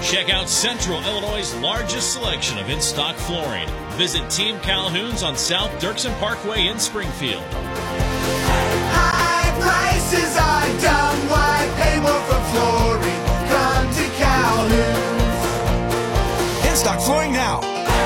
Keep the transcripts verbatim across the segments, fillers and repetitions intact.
Check out Central Illinois' largest selection of in-stock flooring. Visit Team Calhoun's on South Dirksen Parkway in Springfield. High prices are dumb. Why pay more for flooring? Come to Calhoun's. In-stock flooring now.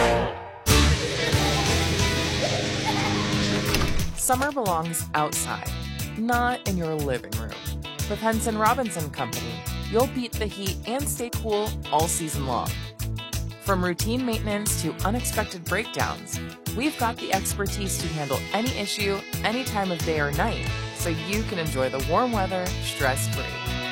Summer belongs outside, not in your living room. With Henson Robinson Company, you'll beat the heat and stay cool all season long. From routine maintenance to unexpected breakdowns, we've got the expertise to handle any issue, any time of day or night, so you can enjoy the warm weather stress-free.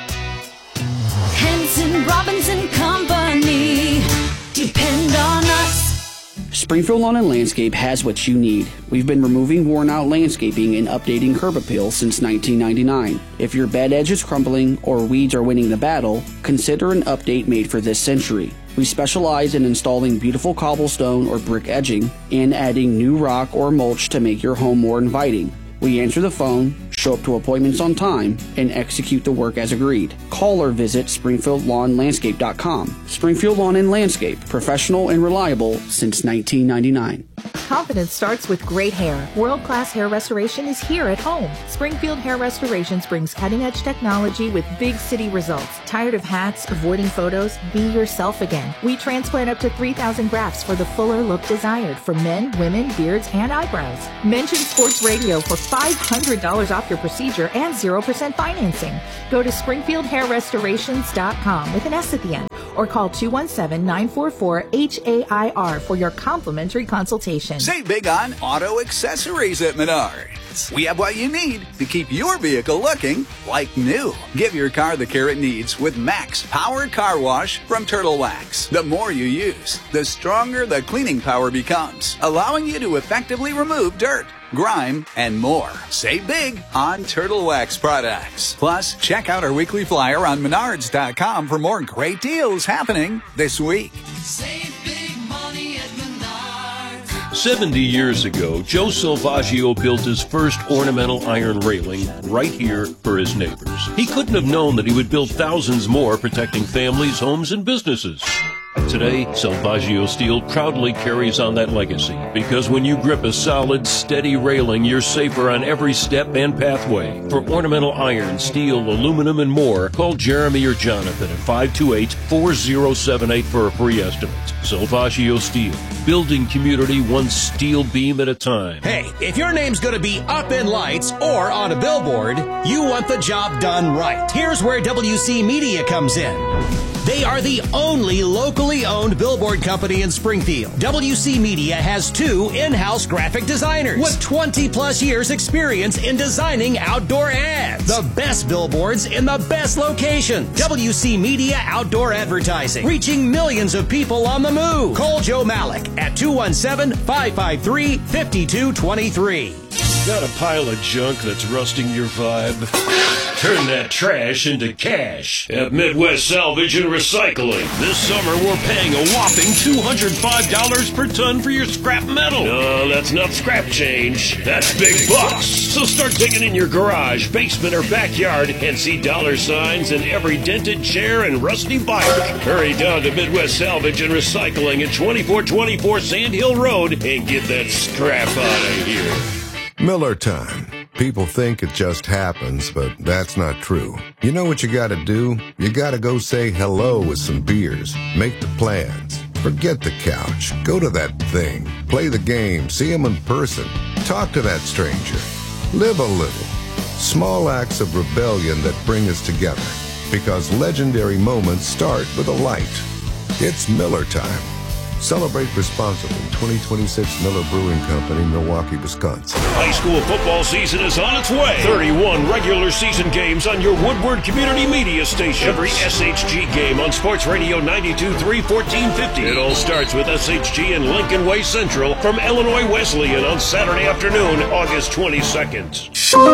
Henson Robinson Company. Depend on us. Springfield Lawn and Landscape has what you need. We've been removing worn-out landscaping and updating curb appeal since nineteen ninety-nine. If your bed edge is crumbling or weeds are winning the battle, consider an update made for this century. We specialize in installing beautiful cobblestone or brick edging and adding new rock or mulch to make your home more inviting. We answer the phone, show up to appointments on time, and execute the work as agreed. Call or visit Springfield Lawn Landscape dot com. Springfield Lawn and Landscape, professional and reliable since nineteen ninety-nine. Confidence starts with great hair. World-class hair restoration is here at home. Springfield Hair Restorations brings cutting-edge technology with big city results. Tired of hats, avoiding photos? Be yourself again. We transplant up to three thousand grafts for the fuller look desired for men, women, beards, and eyebrows. Mention Sports Radio for five hundred dollars off your procedure and zero percent financing. Go to Springfield Hair Restorations dot com with an S at the end, or call two one seven, nine four four, H A I R for your complimentary consultation. Save big on auto accessories at Menards. We have what you need to keep your vehicle looking like new. Give your car the care it needs with Max Powered Car Wash from Turtle Wax. The more you use, the stronger the cleaning power becomes, allowing you to effectively remove dirt, grime, and more. Save big on Turtle Wax products. Plus, check out our weekly flyer on Menards dot com for more great deals happening this week. Save big money at Menards. seventy years ago, Joe Salvaggio built his first ornamental iron railing right here for his neighbors. He couldn't have known that he would build thousands more, protecting families, homes, and businesses. Today, Salvaggio Steel proudly carries on that legacy, because when you grip a solid, steady railing, you're safer on every step and pathway. For ornamental iron, steel, aluminum, and more, call Jeremy or Jonathan at five two eight, four zero seven eight for a free estimate. Salvaggio Steel, building community one steel beam at a time. Hey, if your name's gonna be up in lights or on a billboard, you want the job done right. Here's where W C Media comes in. They are the only locally owned billboard company in Springfield. W C Media has two in-house graphic designers with twenty plus years experience in designing outdoor ads. The best billboards in the best locations. W C Media Outdoor Advertising, reaching millions of people on the move. Call Joe Malik at two one seven, five five three, five two two three. Got a pile of junk that's rusting your vibe? Turn that trash into cash at Midwest Salvage and Recycling. This summer, we're paying a whopping two hundred five dollars per ton for your scrap metal. No, that's not scrap change. That's big bucks. So start digging in your garage, basement, or backyard and see dollar signs in every dented chair and rusty bike. Hurry down to Midwest Salvage and Recycling at twenty-four twenty-four Sand Hill Road and get that scrap out of here. Miller time. People think it just happens, but that's not true. You know what you gotta do? You gotta go say hello with some beers. Make the plans. Forget the couch. Go to that thing. Play the game. See them in person. Talk to that stranger. Live a little. Small acts of rebellion that bring us together. Because legendary moments start with a light. It's Miller time. Celebrate responsibly. twenty twenty-six Miller Brewing Company, Milwaukee, Wisconsin. High school football season is on its way. thirty-one regular season games on your Woodward Community Media station. Every S H G game on Sports Radio ninety-two point three, fourteen fifty. It all starts with S H G and Lincoln Way Central from Illinois Wesleyan on Saturday afternoon, August twenty-second.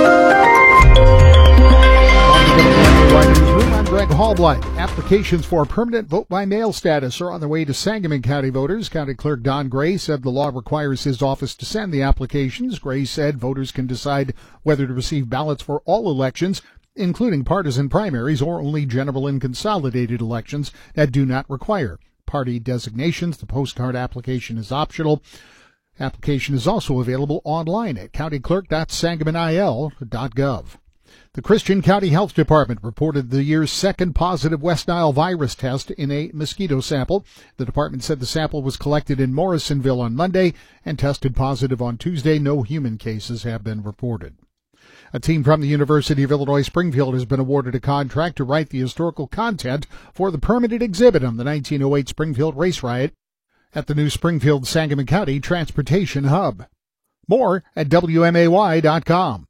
I'm Greg Hallblight. Applications for permanent vote-by-mail status are on their way to Sangamon County voters. County Clerk Don Gray said the law requires his office to send the applications. Gray said voters can decide whether to receive ballots for all elections including partisan primaries or only general and consolidated elections that do not require party designations. The postcard application is optional. Application is also available online at county clerk dot sangamon I L dot gov. The Christian County Health Department reported the year's second positive West Nile virus test in a mosquito sample. The department said the sample was collected in Morrisonville on Monday and tested positive on Tuesday. No human cases have been reported. A team from the University of Illinois Springfield has been awarded a contract to write the historical content for the permanent exhibit on the nineteen oh eight Springfield race riot at the new Springfield Sangamon County Transportation Hub. More at W M A Y dot com.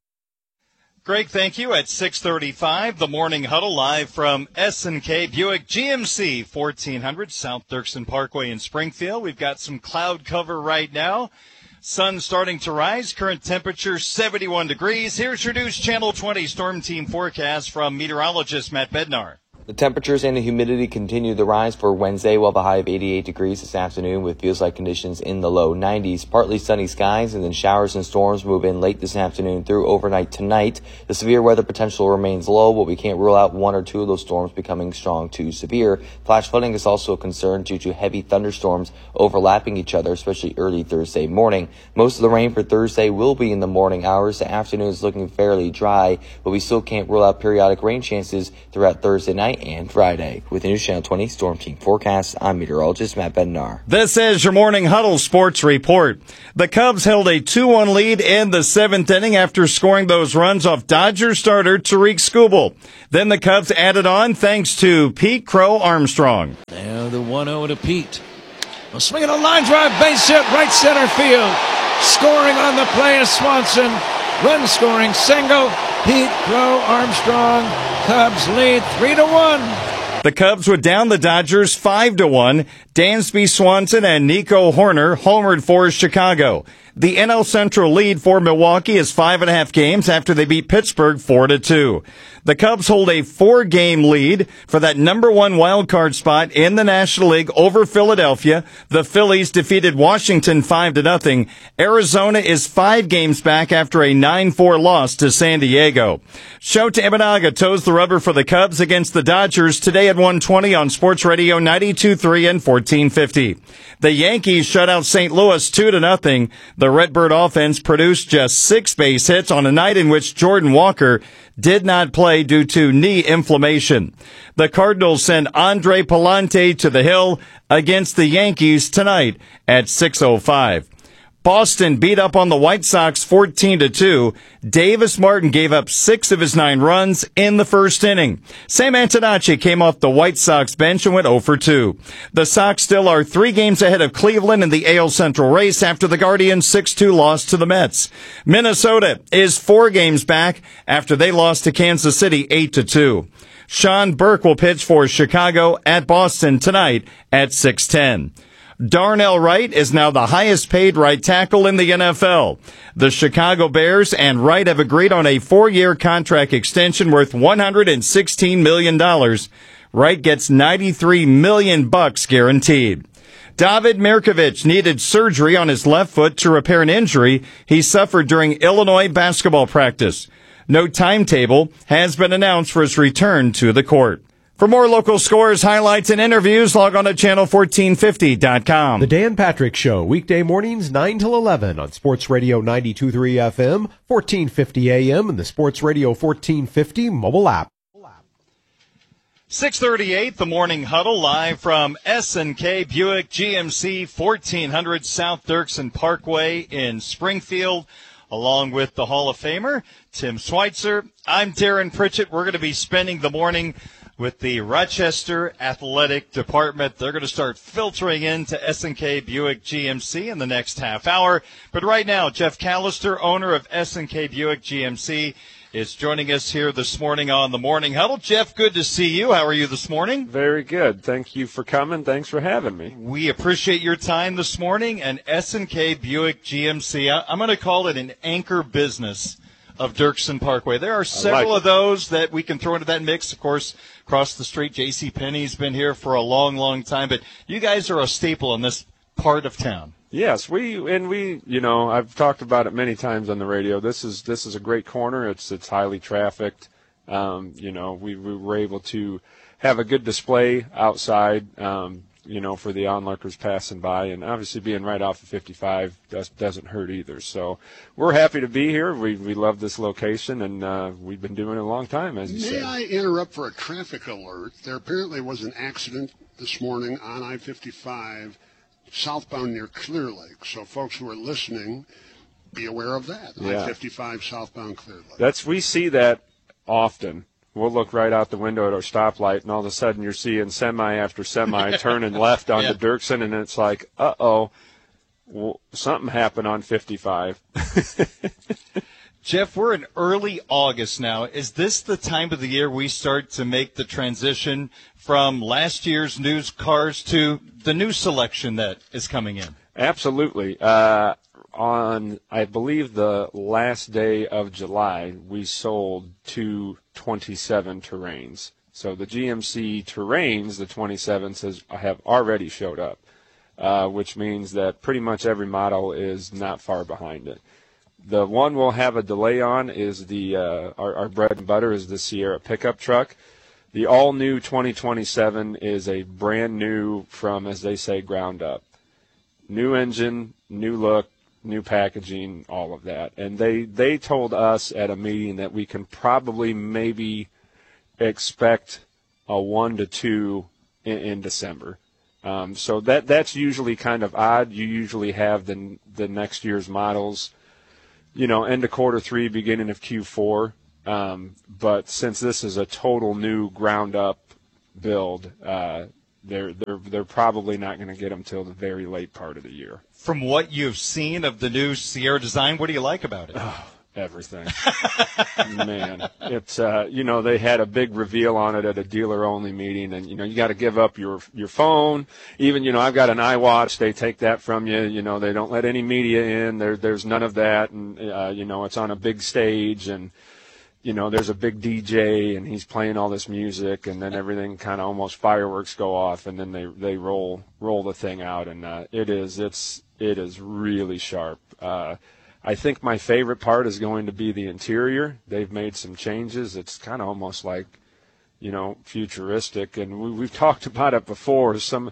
Greg, thank you. At six thirty-five, the Morning Huddle live from S and K Buick G M C, fourteen hundred South Dirksen Parkway in Springfield. We've got some cloud cover right now. Sun starting to rise. Current temperature seventy-one degrees. Here's your News Channel twenty Storm Team forecast from meteorologist Matt Bednar. The temperatures and the humidity continue to rise for Wednesday. We'll have a high of eighty-eight degrees this afternoon with feels-like conditions in the low nineties. Partly sunny skies, and then showers and storms move in late this afternoon through overnight tonight. The severe weather potential remains low, but we can't rule out one or two of those storms becoming strong to severe. Flash flooding is also a concern due to heavy thunderstorms overlapping each other, especially early Thursday morning. Most of the rain for Thursday will be in the morning hours. The afternoon is looking fairly dry, but we still can't rule out periodic rain chances throughout Thursday night and Friday. With the News Channel twenty Storm Team forecast, I'm meteorologist Matt Bednar. This is your Morning Huddle Sports Report. The Cubs held a two one lead in the seventh inning after scoring those runs off Dodgers starter Tariq Skubal. Then the Cubs added on thanks to Pete Crow Armstrong. Now the one oh to Pete. A swing and a line drive, base hit, right center field. Scoring on the play is Swanson. Run scoring single. Pete Crow Armstrong. Cubs lead three to one. The Cubs would down the Dodgers five to one. Dansby Swanson and Nico Horner homered for Chicago. The N L Central lead for Milwaukee is five and a half games after they beat Pittsburgh four to two. The Cubs hold a four-game lead for that number one wild card spot in the National League over Philadelphia. The Phillies defeated Washington five to nothing. Arizona is five games back after a nine four loss to San Diego. Shota Imanaga toes the rubber for the Cubs against the Dodgers today at one twenty on Sports Radio ninety-two point three and fourteen fifty. The Yankees shut out Saint Louis two to nothing. The Redbird offense produced just six base hits on a night in which Jordan Walker did not play due to knee inflammation. The Cardinals send Andre Pallante to the hill against the Yankees tonight at six oh five. Boston beat up on the White Sox fourteen to two. Davis Martin gave up six of his nine runs in the first inning. Sam Antonacci came off the White Sox bench and went oh for two. The Sox still are three games ahead of Cleveland in the A L Central race after the Guardians' six two loss to the Mets. Minnesota is four games back after they lost to Kansas City eight to two. Sean Burke will pitch for Chicago at Boston tonight at six ten. Darnell Wright is now the highest paid right tackle in the N F L. The Chicago Bears and Wright have agreed on a four-year contract extension worth one hundred sixteen million dollars. Wright gets ninety-three million bucks guaranteed. David Mirkovic needed surgery on his left foot to repair an injury he suffered during Illinois basketball practice. No timetable has been announced for his return to the court. For more local scores, highlights, and interviews, log on to channel fourteen fifty dot com. The Dan Patrick Show, weekday mornings nine till eleven on Sports Radio ninety-two point three F M, fourteen fifty A M, and the Sports Radio fourteen fifty mobile app. six thirty-eight, the Morning Huddle, live from S and K Buick G M C, fourteen hundred South Dirksen Parkway in Springfield, along with the Hall of Famer, Tim Schweitzer. I'm Darren Pritchett. We're going to be spending the morning with the Rochester Athletic Department. They're going to start filtering into S and K Buick G M C in the next half hour. But right now, Jeff Callister, owner of S and K Buick G M C, is joining us here this morning on the Morning Huddle. Jeff, good to see you. How are you this morning? Very good. Thank you for coming. Thanks for having me. We appreciate your time this morning. And S and K Buick G M C, I'm going to call it an anchor business of Dirksen Parkway. There are several like of those that we can throw into that mix. Of course, across the street, JCPenney's been here for a long, long time. But you guys are a staple in this part of town. Yes, we and we, you know, I've talked about it many times on the radio. This is this is a great corner. It's it's highly trafficked. Um, you know, we, we were able to have a good display outside, um, you know, for the onlookers passing by, and obviously being right off of fifty-five does, doesn't hurt either. So we're happy to be here. We we love this location, and uh, we've been doing it a long time, as you May said. I interrupt for a traffic alert? There apparently was an accident this morning on I fifty-five southbound near Clear Lake. So folks who are listening, be aware of that. Yeah. I fifty-five southbound Clear Lake. That's we see that often. We'll look right out the window at our stoplight, and all of a sudden you're seeing semi after semi turning left onto Yeah. Dirksen, and it's like, uh-oh, well, something happened on fifty-five. Jeff, we're in early August now. Is this the time of the year we start to make the transition from last year's new cars to the new selection that is coming in? Absolutely. Uh, on, I believe, the last day of July, we sold two twenty-seven Terrains. So the G M C Terrains, the twenty-sevens, has, have already showed up, uh, which means that pretty much every model is not far behind it. The one we'll have a delay on is the uh, our, our bread and butter is the Sierra pickup truck. The all-new twenty twenty-seven is a brand new from, as they say, ground up. New engine, new look, new packaging, all of that. And they, they told us at a meeting that we can probably maybe expect a one to two in, in December. Um, so that that's usually kind of odd. You usually have the the next year's models, you know, end of quarter three, beginning of Q four. Um, but since this is a total new ground up build, uh, they're they're they're probably not going to get them till the very late part of the year. From what you've seen of the new Sierra design, what do you like about it? Oh, everything. Man, it's uh, you know, they had a big reveal on it at a dealer-only meeting, and you know, you got to give up your your phone. Even you know, I've got an iWatch. They take that from you. You know, they don't let any media in. There there's none of that, and uh, you know, it's on a big stage, and you know, there's a big D J, and he's playing all this music, and then everything kind of almost fireworks go off, and then they they roll roll the thing out, and uh, it is it's it is really sharp. Uh, I think my favorite part is going to be the interior. They've made some changes. It's kind of almost like, you know, futuristic, and we, we've talked about it before. Some,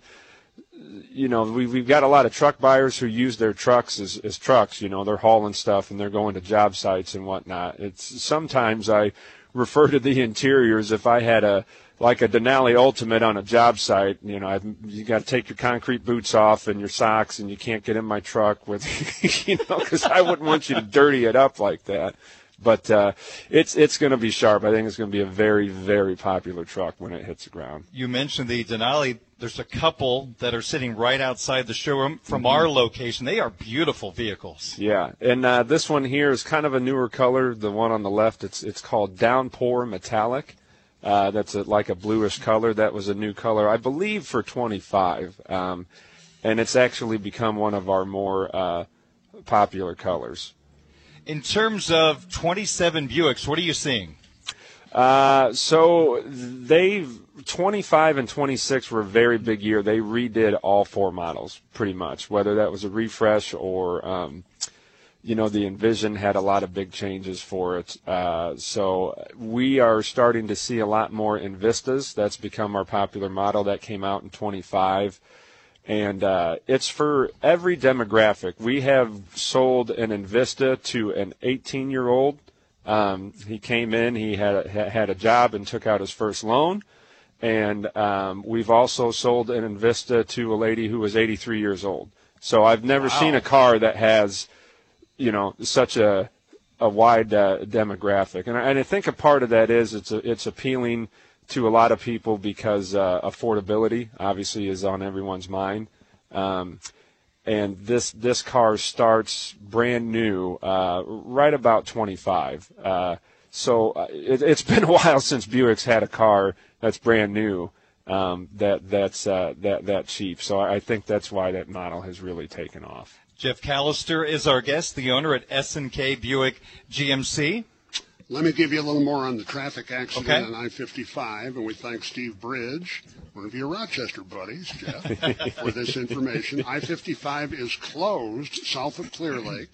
you know, we, we've got a lot of truck buyers who use their trucks as, as trucks. You know, they're hauling stuff and they're going to job sites and whatnot. It's sometimes I refer to the interiors. If I had a like a Denali Ultimate on a job site, you know, I've, you got to take your concrete boots off and your socks, and you can't get in my truck with, you know, because I wouldn't want you to dirty it up like that. But uh, it's it's going to be sharp. I think it's going to be a very, very popular truck when it hits the ground. You mentioned the Denali. There's a couple that are sitting right outside the showroom from our location. They are beautiful vehicles. Yeah, and uh, this one here is kind of a newer color. The one on the left, it's it's called Downpour Metallic. Uh, that's a, like a bluish color. That was a new color, I believe, for twenty-five. Um, and it's actually become one of our more uh, popular colors. In terms of twenty-seven Buicks, what are you seeing? Uh, so they twenty-five and twenty-six were a very big year. They redid all four models pretty much, whether that was a refresh or, um, you know, the Envision had a lot of big changes for it. Uh, so we are starting to see a lot more Envistas. That's become our popular model. That came out in twenty-five. And uh, it's for every demographic. We have sold an Envista to an eighteen-year-old. Um, he came in, he had a, had a job and took out his first loan. And um, we've also sold an Envista to a lady who was eighty-three years old. So I've never Wow. seen a car that has, you know, such a a wide uh, demographic. And I, and I think a part of that is it's a, it's appealing to a lot of people because uh, affordability obviously is on everyone's mind. Um, and this this car starts brand new uh, right about twenty-five. Uh, so uh, it, it's been a while since Buick's had a car that's brand new um, that that's uh, that that cheap. So I think that's why that model has really taken off. Jeff Callister is our guest, the owner at S and K Buick G M C. Let me give you a little more on the traffic accident Okay. on I fifty-five, and we thank Steve Bridge, one of your Rochester buddies, Jeff, for this information. I fifty-five is closed south of Clear Lake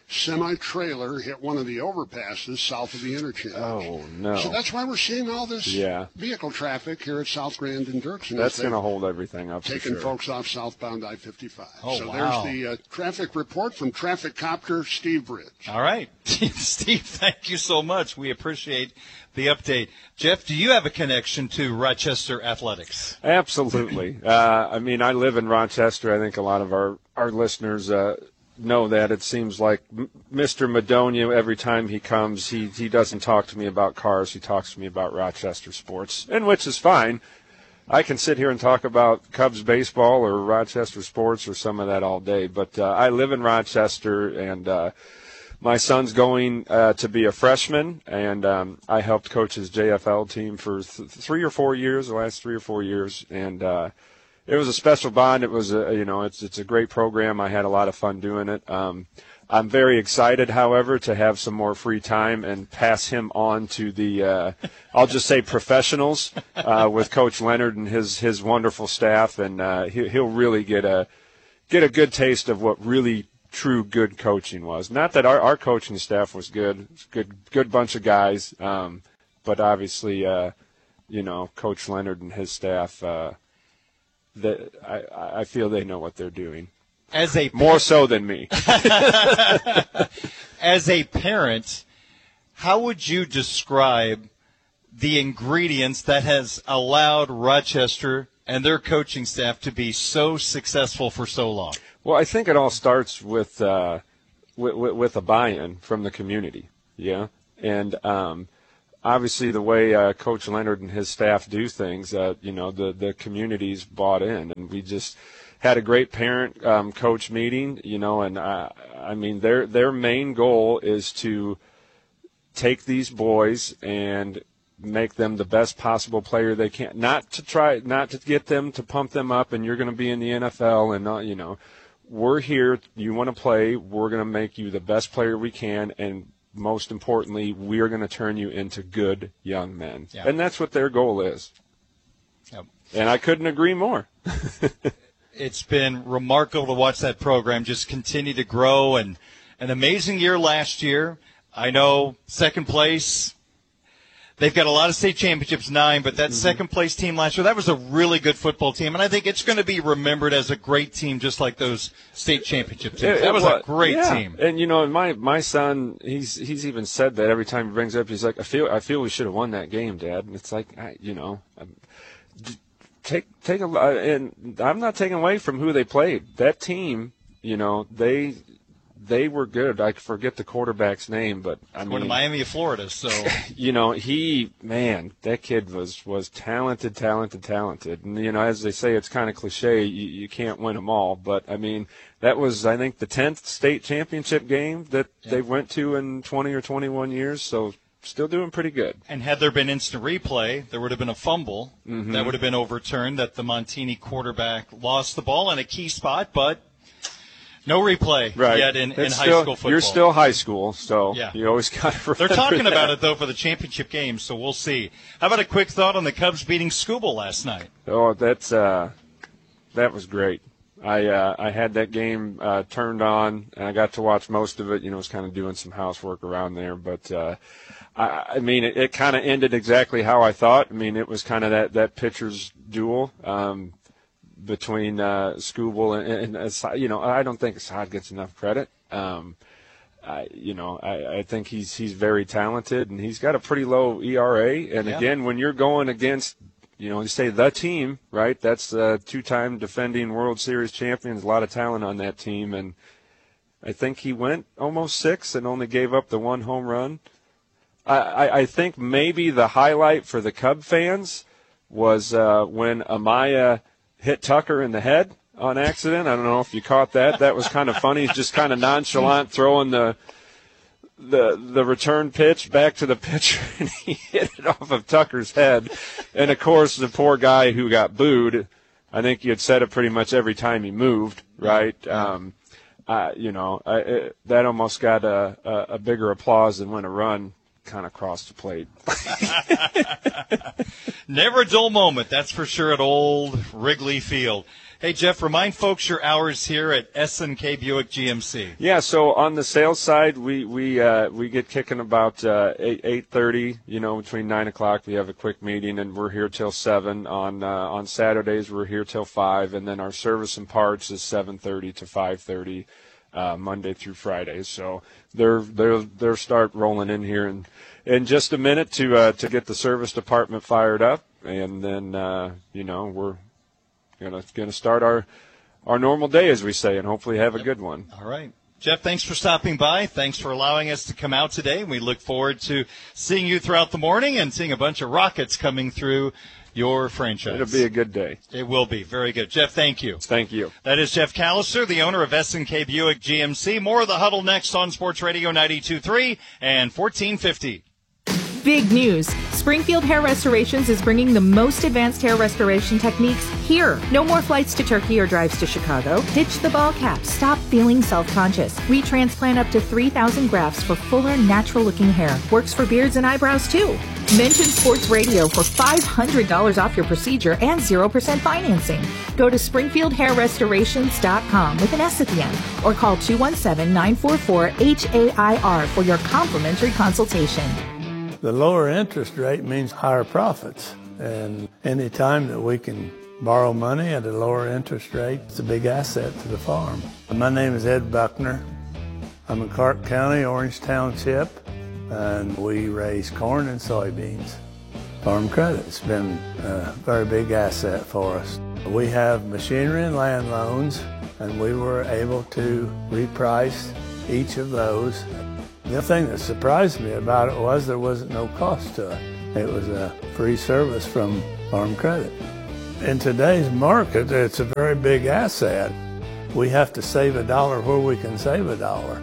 semi-trailer hit one of the overpasses south of the interchange. Oh, no. So that's why we're seeing all this yeah. vehicle traffic here at South Grand and Dirksen. That's going to hold everything up Taking for sure. folks off southbound I fifty-five. Oh, so wow. there's the uh, traffic report from Traffic Copter Steve Bridge. All right. Steve, thank you so much. We appreciate the update. Jeff, do you have a connection to Rochester athletics? Absolutely. uh, I mean, I live in Rochester. I think a lot of our, our listeners uh, know that. It seems like Mister Madonia, every time he comes, he, he doesn't talk to me about cars. He talks to me about Rochester sports, and which is fine. I can sit here and talk about Cubs baseball or Rochester sports or some of that all day, but uh, I live in Rochester, and uh, my son's going uh, to be a freshman, and um, I helped coach his J F L team for th- three or four years, the last three or four years, and uh, it was a special bond. It was, a, you know, it's it's a great program. I had a lot of fun doing it. Um, I'm very excited, however, to have some more free time and pass him on to the, uh, I'll just say professionals, uh, with Coach Leonard and his his wonderful staff, and uh, he, he'll really get a get a good taste of what really true good coaching was. Not that our, our coaching staff was good, it's good good bunch of guys, um, but obviously, uh, you know, Coach Leonard and his staff. Uh, That I, I feel they know what they're doing. As a more so than me. As a parent, how would you describe the ingredients that has allowed Rochester and their coaching staff to be so successful for so long? Well, I think it all starts with uh, with, with a buy-in from the community. Yeah, and um, obviously, the way uh, Coach Leonard and his staff do things, uh, you know, the, the community's bought in. And we just had a great parent-coach um, meeting, you know, and, I, I mean, their their main goal is to take these boys and make them the best possible player they can. Not to try, not to get them to pump them up and you're going to be in the N F L and, not, you know, we're here, you want to play, we're going to make you the best player we can, and most importantly, we are going to turn you into good young men. Yeah. And that's what their goal is. Yep. And I couldn't agree more. It's been remarkable to watch that program just continue to grow, and an amazing year last year. I know second place, they've got a lot of state championships, nine, but that mm-hmm. second place team last year, that was a really good football team, and I think it's going to be remembered as a great team just like those state championship teams. It, that it was, was a great yeah. team. And, you know, my my son, he's he's even said that every time he brings it up. He's like, I feel I feel we should have won that game, Dad. And it's like, I, you know, I'm, take take a and I'm not taking away from who they played. That team, you know, they they were good. I forget the quarterback's name, but I mean, going to Miami of Florida. So you know, he man, that kid was was talented, talented, talented. And you know, as they say, it's kind of cliche. You, you can't win them all, but I mean, that was I think the tenth state championship game that yeah. they went to in twenty or twenty-one years. So. Still doing pretty good. And had there been instant replay, there would have been a fumble mm-hmm. that would have been overturned, that the Montini quarterback lost the ball in a key spot, but no replay right. yet in, in high still, school football. You're still high school, so yeah. you always got to remember They're talking that. about it, though, for the championship game, so we'll see. How about a quick thought on the Cubs beating Scooball last night? Oh, that's uh, that was great. I uh, I had that game uh, turned on, and I got to watch most of it. You know, I was kind of doing some housework around there, but uh, I, I mean, it, it kind of ended exactly how I thought. I mean, it was kind of that, that pitcher's duel um, between uh, Scooball and, and, and, you know, I don't think Assad gets enough credit. Um, I, you know, I, I think he's he's very talented, and he's got a pretty low E R A. And yeah. again, when you're going against, you know, you say the team, right? That's uh, two-time defending World Series champions, a lot of talent on that team. And I think he went almost six and only gave up the one home run. I, I, I think maybe the highlight for the Cub fans was uh, when Amaya hit Tucker in the head on accident. I don't know if you caught that. That was kind of funny. He's just kind of nonchalant throwing the the the return pitch back to the pitcher, and he hit it off of Tucker's head. And, of course, the poor guy who got booed, I think you had said it pretty much every time he moved, right? Um, uh, you know, I, it, that almost got a, a, a bigger applause than when a run kind of crossed the plate. Never a dull moment, that's for sure, at old Wrigley Field. Hey, Jeff, remind folks your hours here at S and K Buick G M C. Yeah, so on the sales side, we we uh, we get kicking about uh, eight eight thirty. You know, between nine o'clock, we have a quick meeting, and we're here till seven. On uh, on Saturdays, we're here till five, and then our service and parts is seven thirty to five thirty, uh, Monday through Friday. So they're they're they're start rolling in here in in just a minute to uh, to get the service department fired up, and then uh, you know we're Gonna gonna start our our normal day, as we say, and hopefully have a good one. All right. Jeff, thanks for stopping by. Thanks for allowing us to come out today. We look forward to seeing you throughout the morning and seeing a bunch of rockets coming through your franchise. It'll be a good day. It will be. Very good. Jeff, thank you. Thank you. That is Jeff Callister, the owner of S and K Buick G M C. More of the Huddle next on Sports Radio ninety-two point three and fourteen fifty. Big news. Springfield Hair Restorations is bringing the most advanced hair restoration techniques here. No more flights to Turkey or drives to Chicago. Ditch the ball cap. Stop feeling self-conscious. We transplant up to three thousand grafts for fuller, natural-looking hair. Works for beards and eyebrows, too. Mention Sports Radio for five hundred dollars off your procedure and zero percent financing. Go to springfield hair restorations dot com with an S at the end or call two one seven, nine four four, H A I R for your complimentary consultation. The lower interest rate means higher profits, and any time that we can borrow money at a lower interest rate, it's a big asset to the farm. My name is Ed Buckner. I'm in Clark County, Orange Township, and we raise corn and soybeans. Farm Credit's been a very big asset for us. We have machinery and land loans, and we were able to reprice each of those. The thing that surprised me about it was there wasn't no cost to it. It was a free service from Farm Credit. In today's market, it's a very big asset. We have to save a dollar where we can save a dollar.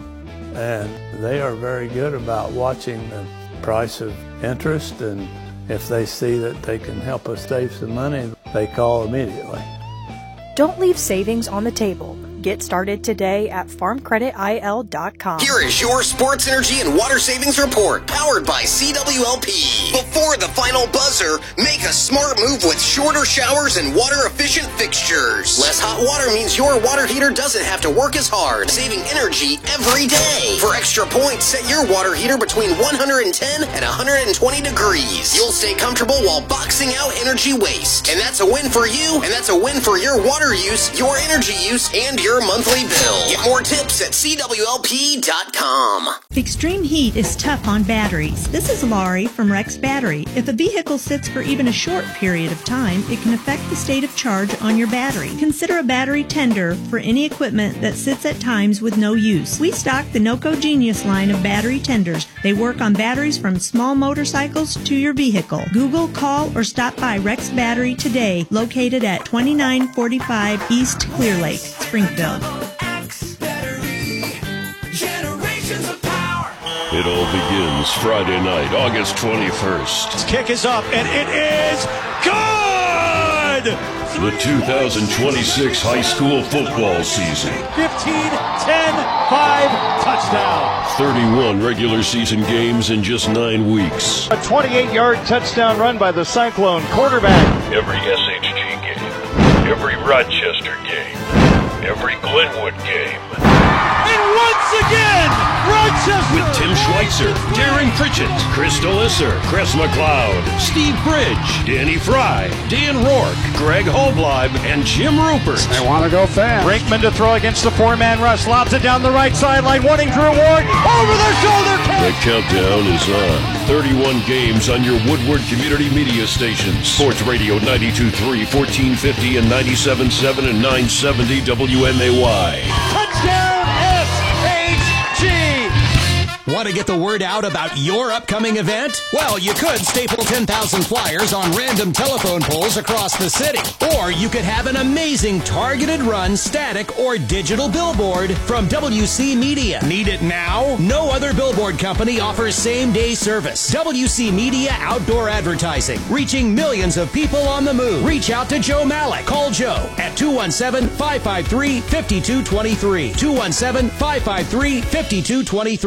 And they are very good about watching the price of interest, and if they see that they can help us save some money, they call immediately. Don't leave savings on the table. Get started today at farm credit I L dot com. Here is your Sports Energy and Water Savings Report, powered by C W L P. Before the final buzzer, make a smart move with shorter showers and water-efficient fixtures. Less hot water means your water heater doesn't have to work as hard, saving energy every day. For extra points, set your water heater between one hundred ten and one hundred twenty degrees. You'll stay comfortable while boxing out energy waste. And that's a win for you, and that's a win for your water use, your energy use, and your monthly bill. Get more tips at C W L P dot com. Extreme heat is tough on batteries. This is Laurie from Rex Battery. If a vehicle sits for even a short period of time, it can affect the state of charge on your battery. Consider a battery tender for any equipment that sits at times with no use. We stock the NOCO Genius line of battery tenders. They work on batteries from small motorcycles to your vehicle. Google, call, or stop by Rex Battery today, located at twenty-nine forty-five East Clear Lake, Springfield. It all begins Friday night, August twenty-first. This kick is up, and it is good! The two thousand twenty-six high school football season. fifteen, ten, five, touchdown. thirty-one regular season games in just nine weeks. A twenty-eight-yard touchdown run by the Cyclone quarterback. Every S H G game, every Rochester game, every Glenwood game. And once again, Rochester! With Tim Schweitzer, Darren Pritchett, Chris Delisser, Chris McLeod, Steve Bridge, Danny Fry, Dan Rourke, Greg Holbleib, and Jim Rupert. They want to go fast. Brinkman to throw against the four-man rush. Lobs it down the right sideline. Wanting to reward. Over the shoulder catch. The countdown is on. thirty-one games on your Woodward Community Media stations. Sports Radio ninety-two point three, fourteen fifty, and ninety-seven point seven and nine seventy W M A Y. Touchdown S H G! Want to get the word out about your upcoming event? Well, you could staple ten thousand flyers on random telephone poles across the city. Or you could have an amazing targeted run, static, or digital billboard from W C Media. Need it now? No other billboard company offers same-day service. W C Media Outdoor Advertising, reaching millions of people on the move. Reach out to Joe Malik. Call Joe at two one seven, five five three, five two two three. two one seven, five five three, five two two three.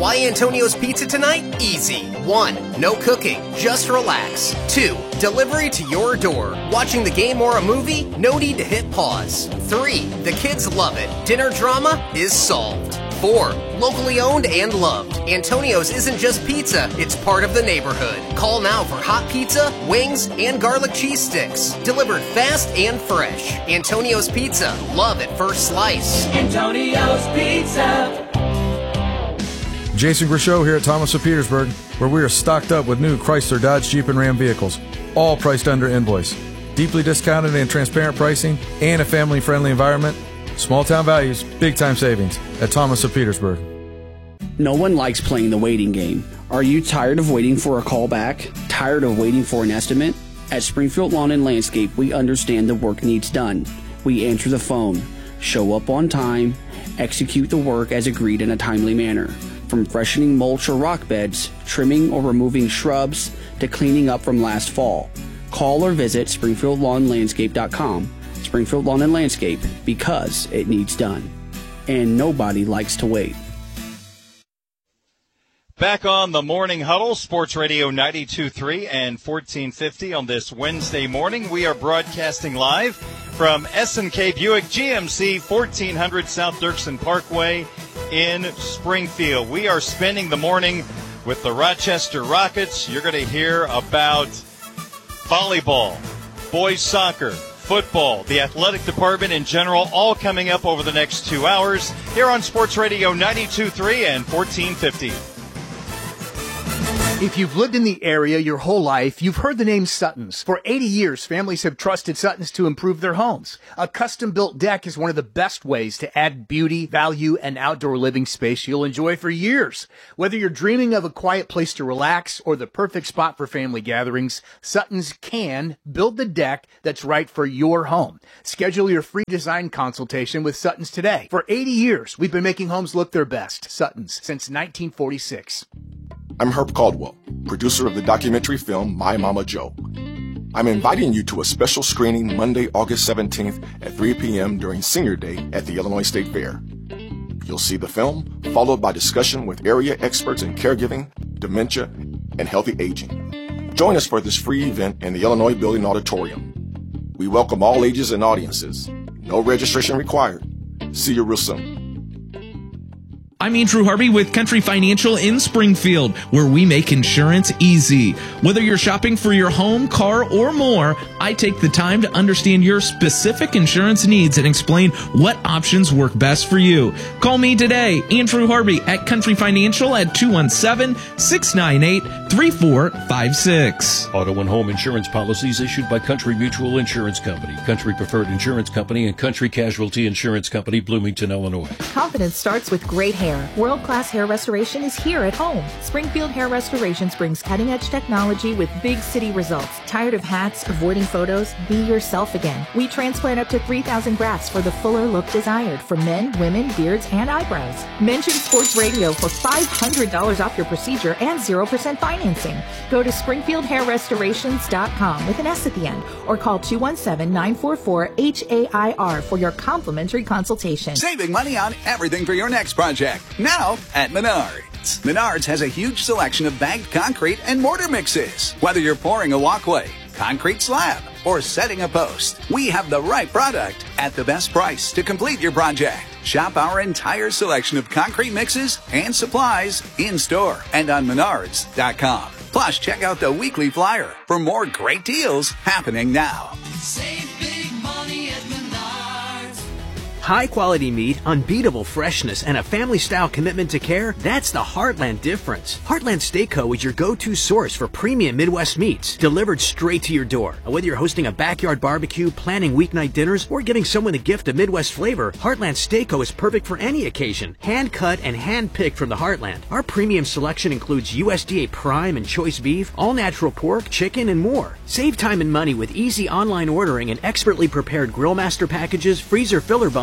Why Antonio's Pizza tonight? Easy. One, no cooking, just relax. Two, delivery to your door. Watching the game or a movie? No need to hit pause. Three, the kids love it. Dinner drama is solved. Four, locally owned and loved. Antonio's isn't just pizza, it's part of the neighborhood. Call now for hot pizza, wings, and garlic cheese sticks. Delivered fast and fresh. Antonio's Pizza, love at first slice. Antonio's Pizza. Jason Grishow here at Thomas of Petersburg, where we are stocked up with new Chrysler, Dodge, Jeep, and Ram vehicles, all priced under invoice. Deeply discounted and transparent pricing, and a family-friendly environment. Small town values, big time savings at Thomas of Petersburg. No one likes playing the waiting game. Are you tired of waiting for a call back? Tired of waiting for an estimate? At Springfield Lawn and Landscape, we understand the work needs done. We answer the phone, show up on time, execute the work as agreed in a timely manner. From freshening mulch or rock beds, trimming or removing shrubs, to cleaning up from last fall. Call or visit springfield lawn landscape dot com. Springfield Lawn and Landscape, because it needs done. And nobody likes to wait. Back on the Morning Huddle, Sports Radio ninety-two point three and fourteen fifty on this Wednesday morning. We are broadcasting live from S and K Buick G M C, fourteen hundred South Dirksen Parkway in Springfield. We are spending the morning with the Rochester Rockets. You're going to hear about volleyball, boys soccer, football, the athletic department in general, all coming up over the next two hours here on Sports Radio ninety-two point three and fourteen fifty. If you've lived in the area your whole life, you've heard the name Sutton's. For eighty years, families have trusted Sutton's to improve their homes. A custom-built deck is one of the best ways to add beauty, value, and outdoor living space you'll enjoy for years. Whether you're dreaming of a quiet place to relax or the perfect spot for family gatherings, Sutton's can build the deck that's right for your home. Schedule your free design consultation with Sutton's today. For eighty years, we've been making homes look their best. Sutton's, since nineteen forty-six. I'm Herb Caldwell, producer of the documentary film My Mama Joe. I'm inviting you to a special screening Monday, August seventeenth at three p.m. during Senior Day at the Illinois State Fair. You'll see the film, followed by discussion with area experts in caregiving, dementia, and healthy aging. Join us for this free event in the Illinois Building Auditorium. We welcome all ages and audiences. No registration required. See you real soon. I'm Andrew Harvey with Country Financial in Springfield, where we make insurance easy. Whether you're shopping for your home, car, or more, I take the time to understand your specific insurance needs and explain what options work best for you. Call me today, Andrew Harvey at Country Financial at two one seven, six nine eight, three four five six. Auto and home insurance policies issued by Country Mutual Insurance Company, Country Preferred Insurance Company, and Country Casualty Insurance Company, Bloomington, Illinois. Confidence starts with great hair. World-class hair restoration is here at home. Springfield Hair Restorations brings cutting-edge technology with big city results. Tired of hats, avoiding photos? Be yourself again. We transplant up to three thousand grafts for the fuller look desired for men, women, beards, and eyebrows. Mention Sports Radio for five hundred dollars off your procedure and zero percent financing. Go to springfield hair restorations dot com with an S at the end or call two one seven, nine four four, H A I R for your complimentary consultation. Saving money on everything for your next project. Now at Menards. Menards has a huge selection of bagged concrete and mortar mixes. Whether you're pouring a walkway, concrete slab, or setting a post, we have the right product at the best price to complete your project. Shop our entire selection of concrete mixes and supplies in store and on menards dot com. Plus, check out the weekly flyer for more great deals happening now. Save big money at Menards. High quality meat, unbeatable freshness, and a family style commitment to care, that's the Heartland difference. Heartland Steak Co. is your go-to source for premium Midwest meats, delivered straight to your door. Whether you're hosting a backyard barbecue, planning weeknight dinners, or giving someone a gift of Midwest flavor, Heartland Steak Co. is perfect for any occasion. Hand cut and hand picked from the Heartland. Our premium selection includes U S D A prime and choice beef, all natural pork, chicken, and more. Save time and money with easy online ordering and expertly prepared Grill Master packages, freezer filler bundles,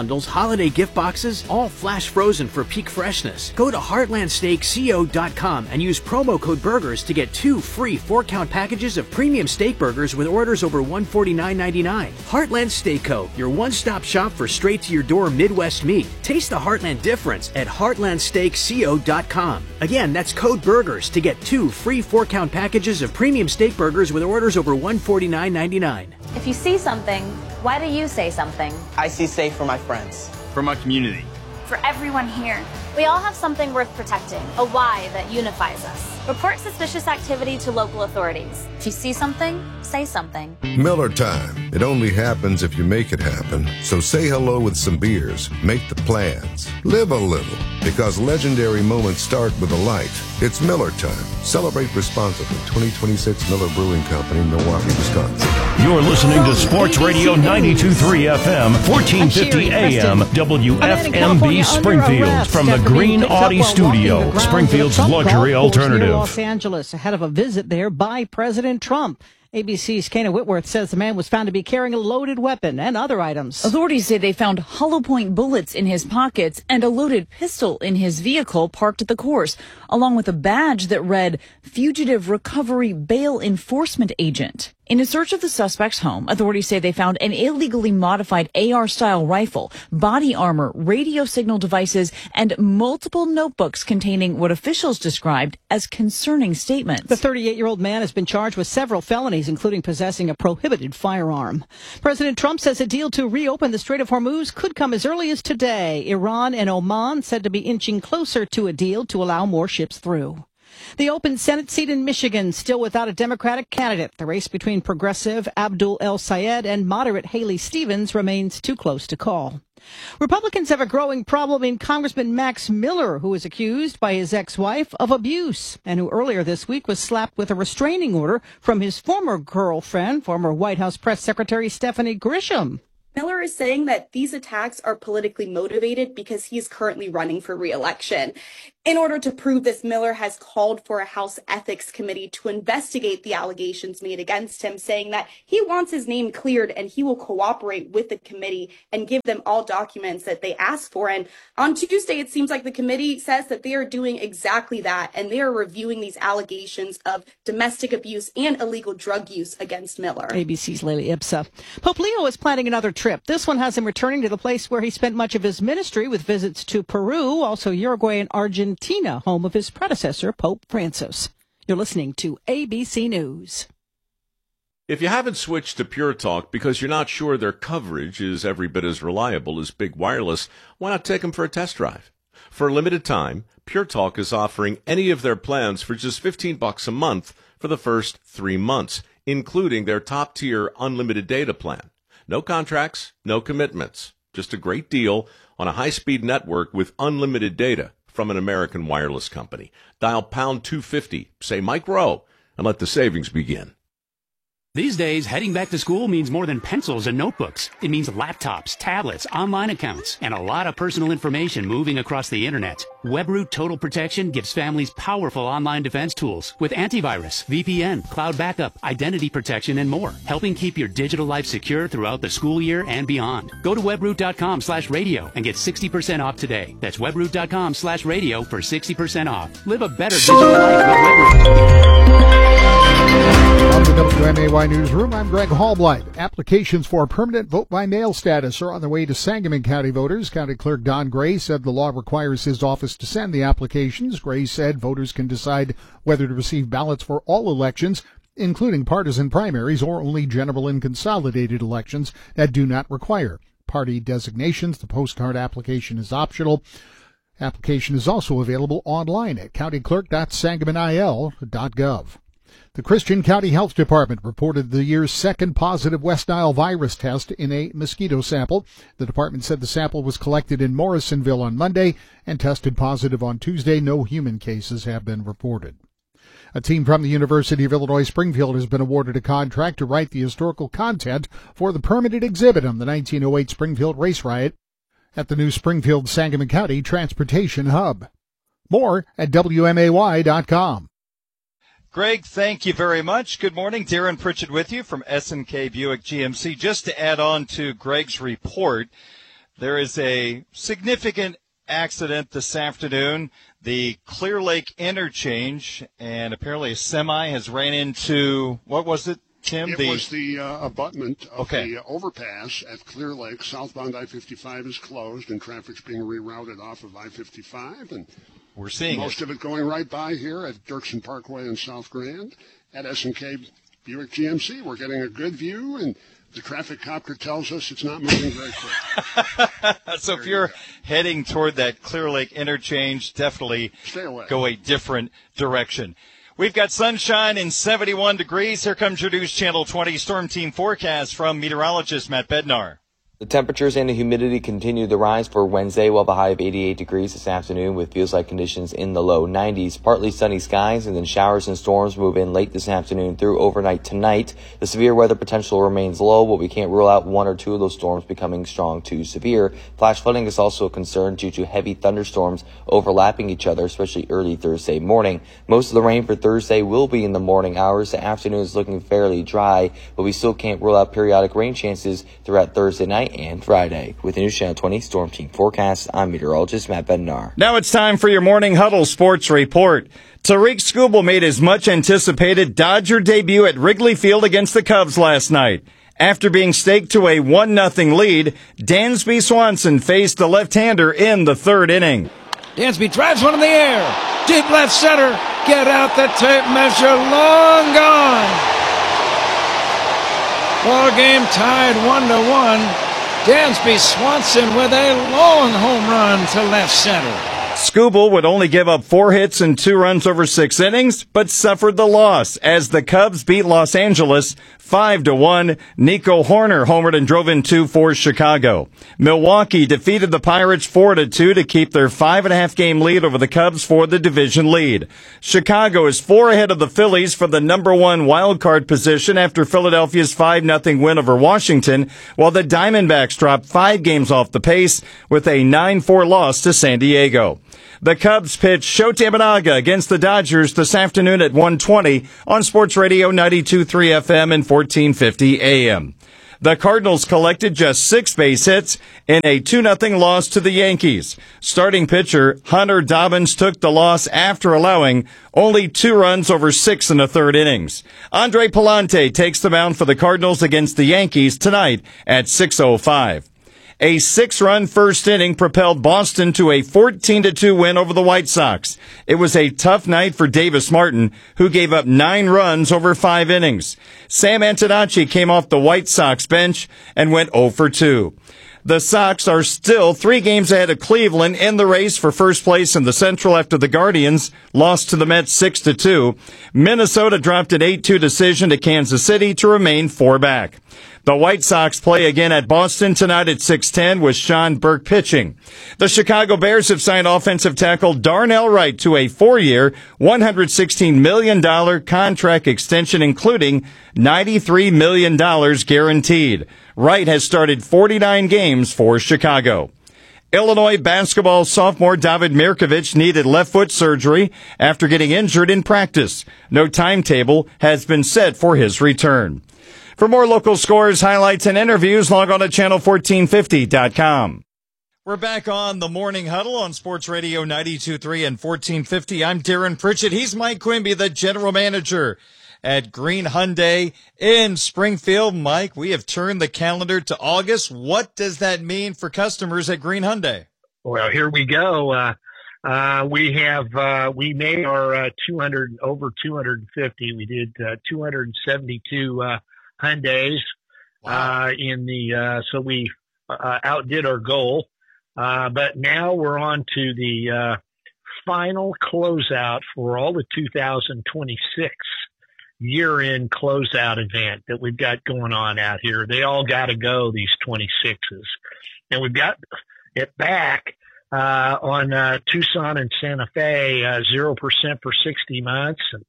bundles, holiday gift boxes, all flash frozen for peak freshness. Go to heartland steak co dot com and use promo code BURGERS to get two free four-count packages of premium steak burgers with orders over one hundred forty-nine ninety-nine. Heartland Steak Co., your one-stop shop for straight-to-your-door Midwest meat. Taste the Heartland difference at heartland steak co dot com. Again, that's code BURGERS to get two free four-count packages of premium steak burgers with orders over one hundred forty-nine ninety-nine. If you see something, why do you say something? I see safe for my friends. For my community. For everyone here. We all have something worth protecting, a why that unifies us. Report suspicious activity to local authorities. If you see something, say something. Miller time. It only happens if you make it happen. So say hello with some beers. Make the plans. Live a little. Because legendary moments start with a light. It's Miller time. Celebrate responsibly. twenty twenty-six Miller Brewing Company, Milwaukee, Wisconsin. You're listening to Sports Radio ninety-two point three F M, fourteen fifty A M, W F M B Springfield. From the Green Audi Studio, Springfield's luxury alternative. Los Angeles, ahead of a visit there by President Trump. A B C's Kana Whitworth says the man was found to be carrying a loaded weapon and other items. Authorities say they found hollow point bullets in his pockets and a loaded pistol in his vehicle parked at the course, along with a badge that read Fugitive Recovery Bail Enforcement Agent. In a search of the suspect's home, authorities say they found an illegally modified A R-style rifle, body armor, radio signal devices, and multiple notebooks containing what officials described as concerning statements. The thirty-eight-year-old man has been charged with several felonies, including possessing a prohibited firearm. President Trump says a deal to reopen the Strait of Hormuz could come as early as today. Iran and Oman said to be inching closer to a deal to allow more ships through. The open Senate seat in Michigan still without a Democratic candidate. The race between progressive Abdul El-Sayed and moderate Haley Stevens remains too close to call. Republicans have a growing problem in Congressman Max Miller, who is accused by his ex-wife of abuse and who earlier this week was slapped with a restraining order from his former girlfriend, former White House Press Secretary Stephanie Grisham. Miller is saying that these attacks are politically motivated because he is currently running for re-election. In order to prove this, Miller has called for a House Ethics Committee to investigate the allegations made against him, saying that he wants his name cleared and he will cooperate with the committee and give them all documents that they ask for. And on Tuesday, it seems like the committee says that they are doing exactly that, and they are reviewing these allegations of domestic abuse and illegal drug use against Miller. A B C's Leila Ipsa. Pope Leo is planning another trip. This one has him returning to the place where he spent much of his ministry with visits to Peru, also Uruguay and Argentina, home of his predecessor, Pope Francis. You're listening to A B C News. If you haven't switched to Pure Talk because you're not sure their coverage is every bit as reliable as Big Wireless, why not take them for a test drive? For a limited time, Pure Talk is offering any of their plans for just fifteen bucks a month for the first three months, including their top-tier unlimited data plan. No contracts, no commitments. Just a great deal on a high-speed network with unlimited data from an American wireless company. Dial pound two fifty, say Mike Rowe, and let the savings begin. These days, heading back to school means more than pencils and notebooks. It means laptops, tablets, online accounts, and a lot of personal information moving across the internet. WebRoot Total Protection gives families powerful online defense tools with antivirus, V P N, cloud backup, identity protection, and more, helping keep your digital life secure throughout the school year and beyond. Go to webroot.com slash radio and get sixty percent off today. That's webroot.com slash radio for sixty percent off. Live a better digital life with WebRoot. From the W M A Y Newsroom, I'm Greg Hallblight. Applications for permanent vote-by-mail status are on their way to Sangamon County voters. County Clerk Don Gray said the law requires his office to send the applications. Gray said voters can decide whether to receive ballots for all elections, including partisan primaries, or only general and consolidated elections that do not require party designations. The postcard application is optional. Application is also available online at county clerk dot sangamon I L dot gov. The Christian County Health Department reported the year's second positive West Nile virus test in a mosquito sample. The department said the sample was collected in Morrisonville on Monday and tested positive on Tuesday. No human cases have been reported. A team from the University of Illinois Springfield has been awarded a contract to write the historical content for the permanent exhibit on the nineteen oh eight Springfield race riot at the new Springfield Sangamon County Transportation Hub. More at W M A Y dot com. Greg, thank you very much. Good morning. Darren Pritchett with you from S and K Buick G M C. Just to add on to Greg's report, There is a significant accident this afternoon, the Clear Lake interchange, and apparently a semi has ran into, what was it, Tim? It the, was the uh, abutment of okay. the overpass at Clear Lake. Southbound I fifty-five is closed, and traffic's being rerouted off of I fifty-five. And we're seeing most it. of it going right by here at Dirksen Parkway in South Grand. At S and K Buick G M C, we're getting a good view, and the traffic copter tells us it's not moving very quick. So if you're heading toward that Clear Lake interchange, definitely Stay away. Go a different direction. We've got sunshine and seventy-one degrees. Here comes your News Channel twenty Storm Team forecast from meteorologist Matt Bednar. The temperatures and the humidity continue to rise for Wednesday. We'll have a high of eighty-eight degrees this afternoon with feels-like conditions in the low nineties. Partly sunny skies, and then showers and storms move in late this afternoon through overnight tonight. The severe weather potential remains low, but we can't rule out one or two of those storms becoming strong to severe. Flash flooding is also a concern due to heavy thunderstorms overlapping each other, especially early Thursday morning. Most of the rain for Thursday will be in the morning hours. The afternoon is looking fairly dry, but we still can't rule out periodic rain chances throughout Thursday night and Friday. With the News Channel twenty Storm Team forecast, I'm meteorologist Matt Bednar. Now it's time for your Morning Huddle Sports Report. Tarik Skubal made his much anticipated Dodger debut at Wrigley Field against the Cubs last night. After being staked to a one nothing lead, Dansby Swanson faced the left-hander in the third inning. Dansby drives one in the air. Deep left center. Get out the tape measure. Long gone. Ball game tied one to one. Dansby Swanson with a long home run to left center. Skubal would only give up four hits and two runs over six innings, but suffered the loss as the Cubs beat Los Angeles five to one. Nico Horner homered and drove in two for Chicago. Milwaukee defeated the Pirates four to two to keep their five and a half game lead over the Cubs for the division lead. Chicago is four ahead of the Phillies for the number one wild card position after Philadelphia's five nothing win over Washington, while the Diamondbacks dropped five games off the pace with a nine four loss to San Diego. The Cubs pitch Shota Imanaga against the Dodgers this afternoon at one twenty on Sports Radio ninety-two point three F M and fourteen fifty A M. The Cardinals collected just six base hits in a two nothing loss to the Yankees. Starting pitcher Hunter Dobbins took the loss after allowing only two runs over six in the third innings. Andre Pallante takes the mound for the Cardinals against the Yankees tonight at six oh five. A six-run first inning propelled Boston to a fourteen to two win over the White Sox. It was a tough night for Davis Martin, who gave up nine runs over five innings. Sam Antonacci came off the White Sox bench and went oh for two. The Sox are still three games ahead of Cleveland in the race for first place in the Central after the Guardians lost to the Mets six to two. Minnesota dropped an eight two decision to Kansas City to remain four back. The White Sox play again at Boston tonight at six ten with Sean Burke pitching. The Chicago Bears have signed offensive tackle Darnell Wright to a four-year, one hundred sixteen million dollars contract extension, including ninety-three million dollars guaranteed. Wright has started forty-nine games for Chicago. Illinois basketball sophomore David Mirkovich needed left foot surgery after getting injured in practice. No timetable has been set for his return. For more local scores, highlights, and interviews, log on to channel fourteen fifty dot com. We're back on the Morning Huddle on Sports Radio ninety-two point three and fourteen fifty. I'm Darren Pritchett. He's Mike Quimby, the general manager at Green Hyundai in Springfield. Mike, we have turned the calendar to August. What does that mean for customers at Green Hyundai? Well, here we go. Uh, uh, we have, uh, we made our, uh, two hundred, over two hundred fifty. We did, uh, two hundred seventy-two, uh, Hyundais, wow. uh, in the, uh, so we, uh, outdid our goal. Uh, but now we're on to the, uh, final closeout for all the two thousand twenty-six year-end closeout event that we've got going on out here. They all got to go, these twenty-sixes. And we've got it back, uh, on, uh, Tucson and Santa Fe, uh, zero percent for sixty months and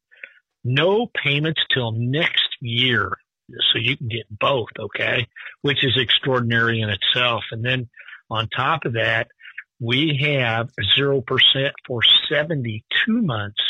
no payments till next year. So you can get both, okay, which is extraordinary in itself. And then on top of that, we have zero percent for seventy-two months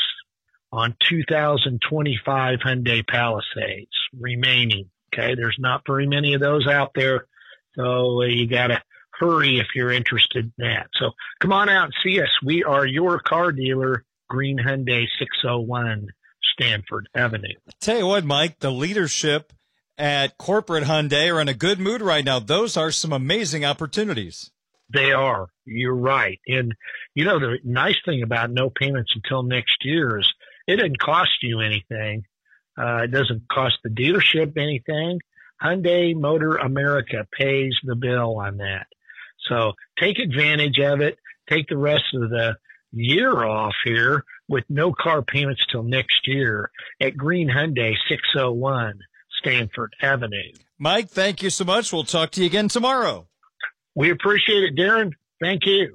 on two thousand twenty-five Hyundai Palisades remaining. Okay. There's not very many of those out there. So uh, you got to hurry if you're interested in that. So come on out and see us. We are your car dealer, Green Hyundai, six oh one Stanford Avenue. Tell you what, Mike, the leadership at corporate Hyundai are in a good mood right now. Those are some amazing opportunities. They are. You're right. And, you know, the nice thing about no payments until next year is it doesn't cost you anything. Uh, it doesn't cost the dealership anything. Hyundai Motor America pays the bill on that. So take advantage of it. Take the rest of the year off here with no car payments till next year at Green Hyundai, six oh one Stanford Avenue. Mike, thank you so much. We'll talk to you again tomorrow. We appreciate it, Darren. Thank you.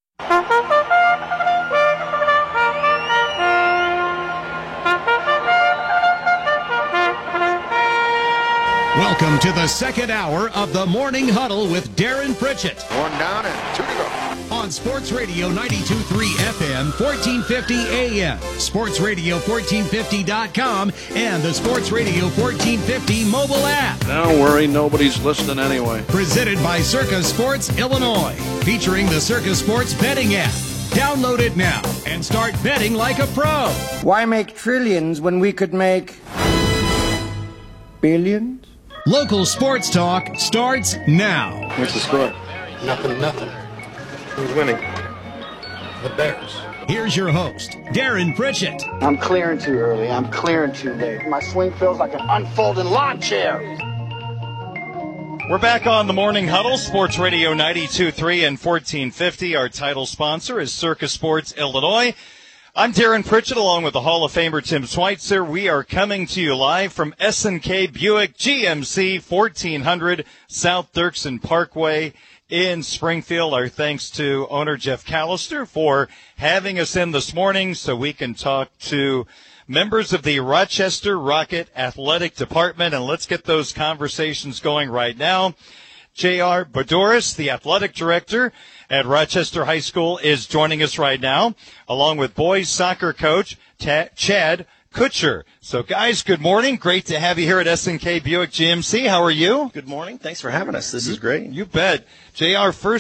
Welcome to the second hour of the Morning Huddle with Darren Pritchett. One down and two to go. On Sports Radio ninety-two point three F M, fourteen fifty A M, Sports Radio fourteen fifty dot com, and the Sports Radio fourteen fifty mobile app. Don't worry, nobody's listening anyway. Presented by Circa Sports Illinois, featuring the Circa Sports betting app. Download it now and start betting like a pro. Why make trillions when we could make billions? Local sports talk starts now. What's the score? Nothing, nothing. Who's winning? The Bears. Here's your host, Darren Pritchett. I'm clearing too early. I'm clearing too late. My swing feels like an unfolding lawn chair. We're back on the Morning Huddle, Sports Radio ninety-two point three and fourteen fifty. Our title sponsor is Circa Sports Illinois. I'm Darren Pritchett, along with the Hall of Famer Tim Schweitzer. We are coming to you live from S and K Buick G M C, fourteen hundred South Dirksen Parkway in Springfield. Our thanks to owner Jeff Callister for having us in this morning so we can talk to members of the Rochester Rocket Athletic Department. And let's get those conversations going right now. J R Bodoris, the athletic director at Rochester High School, is joining us right now, along with boys soccer coach Ta- Chad Kutcher. So, guys, good morning. Great to have you here at S and K Buick G M C. How are you? Good morning. Thanks for having us. This is great. You bet. J R, first